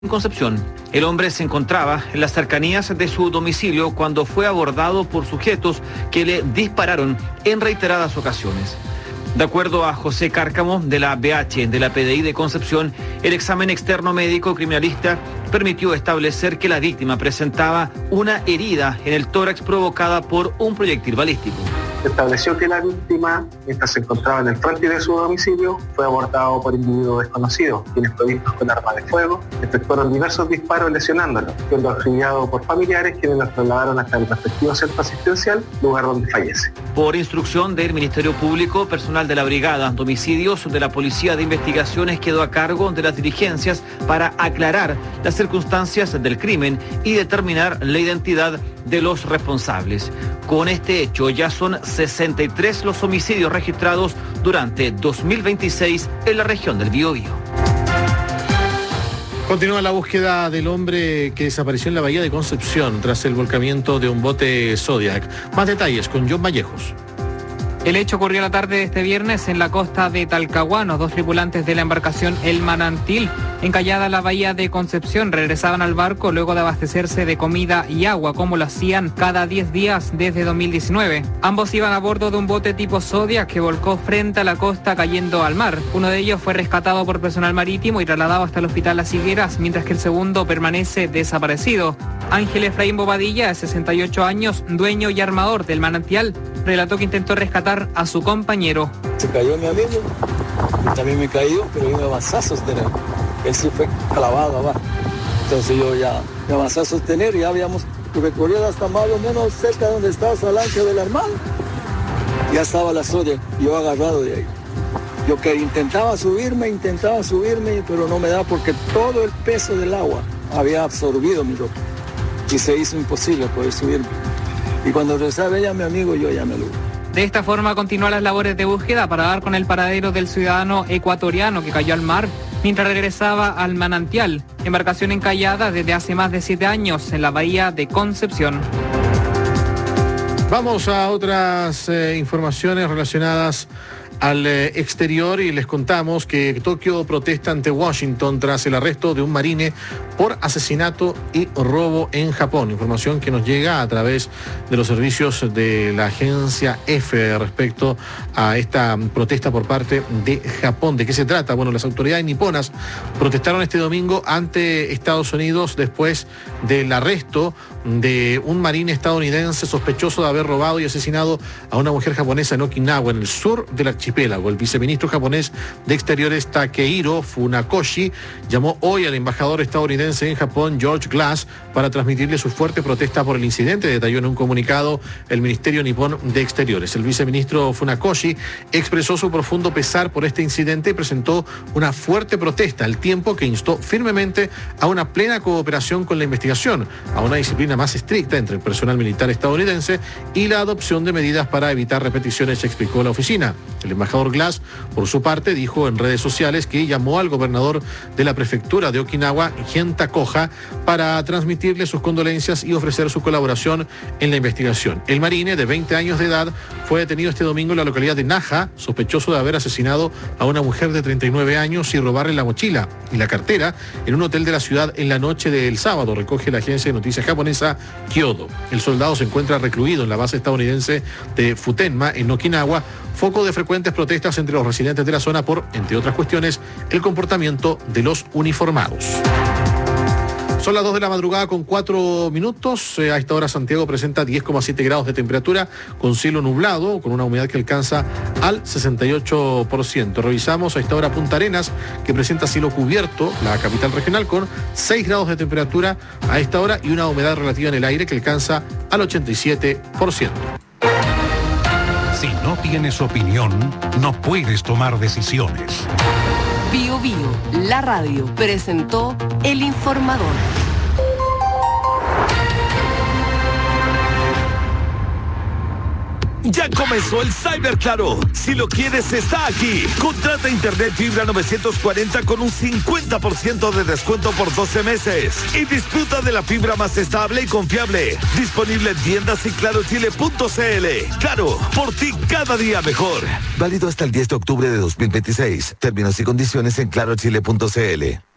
En Concepción, el hombre se encontraba en las cercanías de su domicilio cuando fue abordado por sujetos que le dispararon en reiteradas ocasiones. De acuerdo a José Cárcamo, de la BH de la PDI de Concepción, el examen externo médico criminalista permitió establecer que la víctima presentaba una herida en el tórax provocada por un proyectil balístico. Se estableció que la víctima, mientras se encontraba en el frente de su domicilio, fue abordado por individuos desconocidos, quienes provistos con arma de fuego efectuaron diversos disparos lesionándolo, siendo auxiliado por familiares quienes los trasladaron hasta el respectivo centro asistencial, lugar donde fallece. Por instrucción del Ministerio Público, personal de la Brigada de Homicidios de la Policía de Investigaciones quedó a cargo de las diligencias para aclarar las circunstancias del crimen y determinar la identidad de los responsables. Con este hecho ya son 63 los homicidios registrados durante 2026 en la región del Biobío. Continúa la búsqueda del hombre que desapareció en la bahía de Concepción tras el volcamiento de un bote Zodiac. Más detalles con John Vallejos. El hecho ocurrió la tarde de este viernes en la costa de Talcahuano. 2 tripulantes de la embarcación El Manantil, encallada en la bahía de Concepción, regresaban al barco luego de abastecerse de comida y agua, como lo hacían cada 10 días desde 2019. Ambos iban a bordo de un bote tipo Zodiac que volcó frente a la costa cayendo al mar. Uno de ellos fue rescatado por personal marítimo y trasladado hasta el hospital Las Higueras, mientras que el segundo permanece desaparecido. Ángel Efraín Bobadilla, de 68 años, dueño y armador del Manantial, relató que intentó rescatar a su compañero. Se cayó mi amigo, yo también me caí, pero yo me avancé a sostener. Él sí fue clavado abajo. Entonces yo ya me avancé a sostener y ya habíamos recorrido hasta más o menos cerca de donde estaba esa lancha del hermano. Ya estaba la Zodiac, yo agarrado de ahí. Yo que intentaba subirme, pero no me da porque todo el peso del agua había absorbido mi ropa. Y se hizo imposible poder subirme. Y cuando regresaba ella, mi amigo, yo ya me lo... De esta forma continúan las labores de búsqueda para dar con el paradero del ciudadano ecuatoriano que cayó al mar mientras regresaba al Manantial, embarcación encallada desde hace más de 7 años en la bahía de Concepción. Vamos a otras informaciones relacionadas al exterior y les contamos que Tokio protesta ante Washington tras el arresto de un marine por asesinato y robo en Japón. Información que nos llega a través de los servicios de la agencia EFE respecto a esta protesta por parte de Japón. ¿De qué se trata? Bueno, las autoridades niponas protestaron este domingo ante Estados Unidos después del arresto de un marine estadounidense sospechoso de haber robado y asesinado a una mujer japonesa en Okinawa, en el sur del archipiélago. El viceministro japonés de Exteriores Takehiro Funakoshi llamó hoy al embajador estadounidense en Japón, George Glass, para transmitirle su fuerte protesta por el incidente, detalló en un comunicado el Ministerio Nipón de Exteriores. El viceministro Funakoshi expresó su profundo pesar por este incidente y presentó una fuerte protesta, al tiempo que instó firmemente a una plena cooperación con la investigación, a una disciplina más estricta entre el personal militar estadounidense y la adopción de medidas para evitar repeticiones, explicó la oficina. El embajador Glass, por su parte, dijo en redes sociales que llamó al gobernador de la prefectura de Okinawa, Genta Koja, para transmitirle sus condolencias y ofrecer su colaboración en la investigación. El marine, de 20 años de edad, fue detenido este domingo en la localidad de Naha, sospechoso de haber asesinado a una mujer de 39 años y robarle la mochila y la cartera en un hotel de la ciudad en la noche del sábado, recoge la agencia de noticias japonesa Kyodo. El soldado se encuentra recluido en la base estadounidense de Futenma, en Okinawa, foco de frecuentes protestas entre los residentes de la zona por, entre otras cuestiones, el comportamiento de los uniformados. Son las 2 de la madrugada con 4 minutos. A esta hora Santiago presenta 10,7 grados de temperatura con cielo nublado, con una humedad que alcanza al 68%. Revisamos a esta hora Punta Arenas, que presenta cielo cubierto, la capital regional, con 6 grados de temperatura a esta hora y una humedad relativa en el aire que alcanza al 87%. Si no tienes opinión, no puedes tomar decisiones. Biobío, la radio, presentó El Informador. Ya comenzó el Cyber Claro. Si lo quieres, está aquí. Contrata internet fibra 940 con un 50% de descuento por 12 meses. Y disfruta de la fibra más estable y confiable. Disponible en tiendas y clarochile.cl. Claro, por ti cada día mejor. Válido hasta el 10 de octubre de 2026. Términos y condiciones en clarochile.cl.